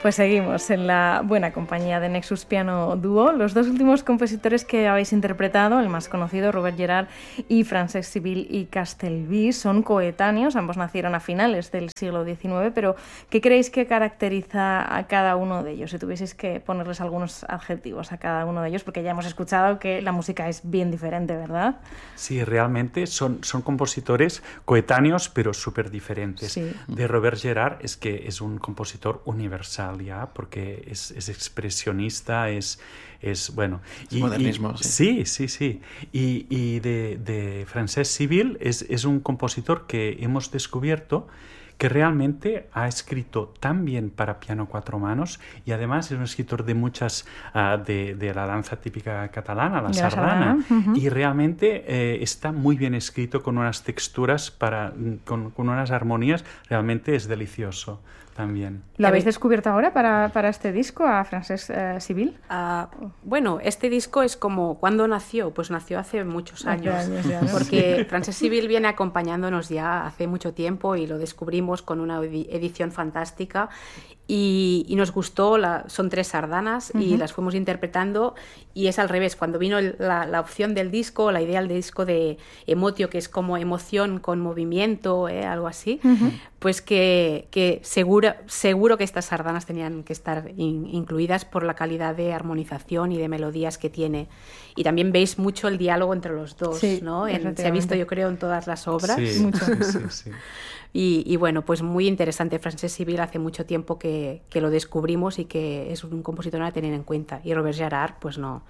Pues seguimos en la buena compañía de Nexus Piano Duo. Los dos últimos compositores que habéis interpretado, el más conocido, Robert Gerhard, y Francesc Civil y Castelví, son coetáneos. Ambos nacieron a finales del siglo XIX, pero ¿qué creéis que caracteriza a cada uno de ellos? Si tuvieseis que ponerles algunos adjetivos a cada uno de ellos, porque ya hemos escuchado que la música es bien diferente, ¿verdad? Sí, realmente son compositores coetáneos, pero súper diferentes. Sí. De Robert Gerhard es que es un compositor universal ya, porque es expresionista, es bueno. Es modernismo, sí. Sí. Y de Francesc Civil es un compositor que hemos descubierto que realmente ha escrito tan bien para piano a cuatro manos y además es un escritor de muchas, de la danza típica catalana, la sardana, y realmente está muy bien escrito con unas texturas, con unas armonías, realmente es delicioso también. ¿Lo habéis descubierto ahora para este disco, a Francesc Civil? Bueno, este disco es como, ¿cuándo nació? Pues nació hace muchos años, porque Francesc Civil viene acompañándonos ya hace mucho tiempo y lo descubrimos con una edición fantástica y nos gustó, son 3 sardanas y las fuimos interpretando y es al revés, cuando vino la opción del disco, la idea del disco de Emotio, que es como emoción con movimiento, algo así, pues que seguro que estas sardanas tenían que estar incluidas por la calidad de armonización y de melodías que tiene. Y también veis mucho el diálogo entre los dos, sí, ¿no? Se ha visto, yo creo, en todas las obras. Sí, mucho. Sí. Y bueno, pues muy interesante. Francesc Civil hace mucho tiempo que lo descubrimos y que es un compositor a tener en cuenta. Y Robert Gerhard, pues no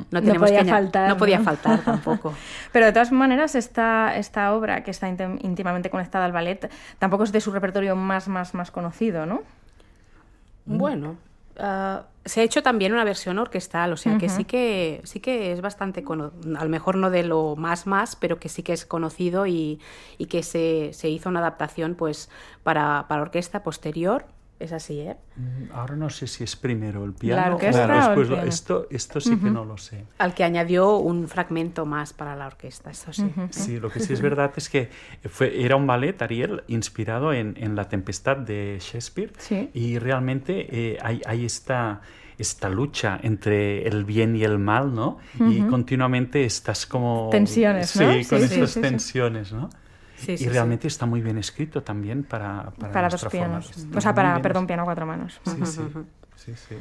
podía faltar tampoco. Pero de todas maneras, esta obra, que está íntimamente conectada al ballet, tampoco es de su repertorio más conocido, ¿no? Bueno, se ha hecho también una versión orquestal, o sea que sí que es bastante conocido, a lo mejor no de lo más, pero que sí que es conocido y que se hizo una adaptación pues para orquesta posterior. Es así, ¿eh? Ahora no sé si es primero el piano. La orquesta o el piano. Esto sí que no lo sé. Al que añadió un fragmento más para la orquesta, eso sí. Sí, lo que sí es verdad es que era un ballet, Ariel, inspirado en La Tempestad de Shakespeare. Sí. Y realmente hay esta lucha entre el bien y el mal, ¿no? Y continuamente estás como... Tensiones, ¿no? Sí, con esas tensiones, ¿no? Sí, y realmente está muy bien escrito también para 2 pianos. O sea, piano a 4 manos. Sí.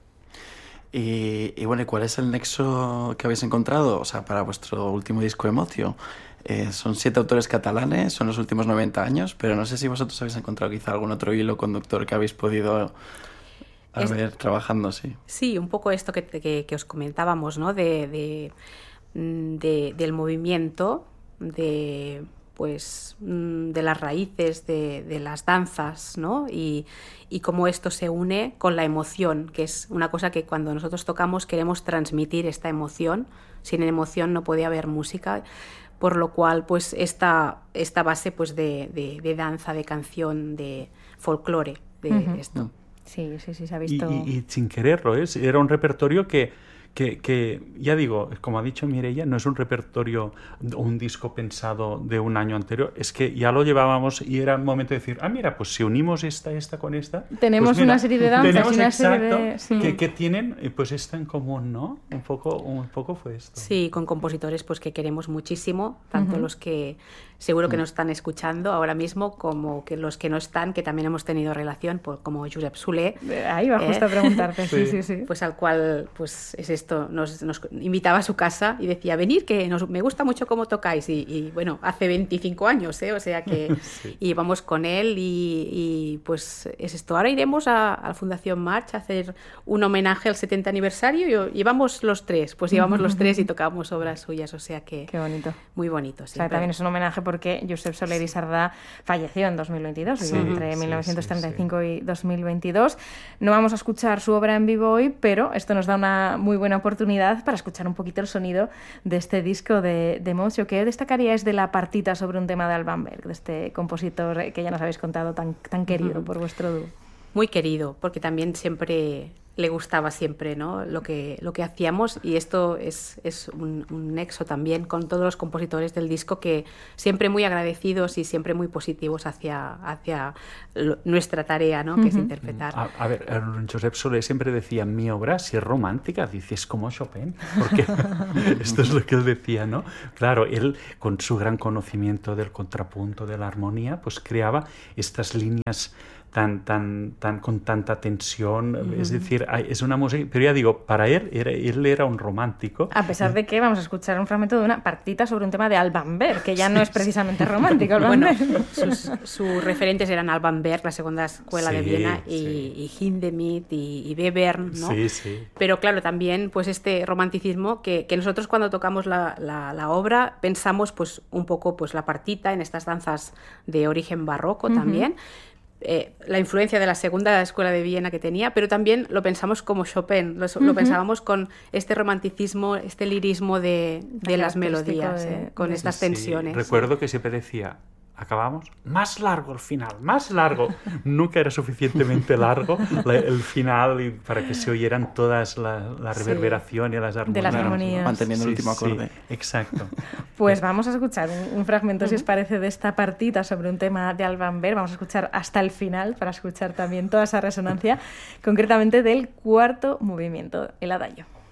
Y bueno, ¿y cuál es el nexo que habéis encontrado? O sea, para vuestro último disco Emotio. Son 7 autores catalanes, son los últimos 90 años, pero no sé si vosotros habéis encontrado quizá algún otro hilo conductor que habéis podido ver trabajando, sí. Sí, un poco esto que os comentábamos, ¿no? Del movimiento, de las raíces de las danzas, ¿no? Y cómo esto se une con la emoción, que es una cosa que cuando nosotros tocamos queremos transmitir esta emoción. Sin emoción no puede haber música, por lo cual pues esta base pues de danza, de canción, de folclore, de esto. Sí, se ha visto. Y sin quererlo, era un repertorio que ya digo, como ha dicho Mireia, no es un repertorio o un disco pensado de un año anterior, es que ya lo llevábamos y era el momento de decir, mira, pues si unimos esta con esta... Tenemos pues mira, una serie de danzas, una serie de... Sí. que tienen pues esto en común, ¿no? Un poco fue esto. Sí, con compositores pues que queremos muchísimo, tanto los que seguro que nos están escuchando ahora mismo como que los que no están, que también hemos tenido relación, como Josep Soler. Ahí va justo a preguntarte, sí. Pues al cual pues es esto, nos invitaba a su casa y decía, venir, que me gusta mucho cómo tocáis y bueno, hace 25 años, o sea que íbamos con él y pues es esto. Ahora iremos a la Fundación March a hacer un homenaje al 70 aniversario y llevamos los 3 y tocamos obras suyas, o sea que... Qué bonito. Muy bonito, sí. O sea, también es un homenaje porque Josep Soler y Sardá falleció en 2022, entre 1935 y 2022. No vamos a escuchar su obra en vivo hoy, pero esto nos da una muy buena oportunidad para escuchar un poquito el sonido de este disco de Emotio. ¿Qué destacaríais de la partita sobre un tema de Alban Berg, de este compositor que ya nos habéis contado tan querido por vuestro dúo? Muy querido, porque también siempre le gustaba siempre, ¿no? lo que hacíamos, y esto es un nexo también con todos los compositores del disco, que siempre muy agradecidos y siempre muy positivos hacia nuestra tarea, ¿no? Que es interpretar. A ver, Josep Solé siempre decía, mi obra, si es romántica, dices como Chopin, porque esto es lo que él decía, ¿no? Claro, él con su gran conocimiento del contrapunto, de la armonía, pues creaba estas líneas tan con tanta tensión, es decir, es una música, pero ya digo, para él era un romántico. A pesar de que vamos a escuchar un fragmento de una partita sobre un tema de Alban Berg, que ya no es precisamente romántico. Bueno, sus referentes eran Alban Berg, la segunda escuela de Viena, y Hindemith y Webern, ¿no? Sí. Pero claro, también pues este romanticismo que nosotros cuando tocamos la obra pensamos pues un poco pues la partita en estas danzas de origen barroco también, la influencia de la segunda escuela de Viena que tenía, pero también lo pensamos como Chopin, lo pensábamos con este romanticismo, este lirismo de las melodías, con estas tensiones. Recuerdo que siempre decía, acabamos, más largo el final, más largo. Nunca era suficientemente largo el final para que se oyeran todas la reverberación y las armonías. De las armonías. Manteniendo el último acorde. Exacto. Pues vamos a escuchar un fragmento, si os parece, de esta partita sobre un tema de Alban Berg. Vamos a escuchar hasta el final para escuchar también toda esa resonancia, concretamente del cuarto movimiento, el adagio.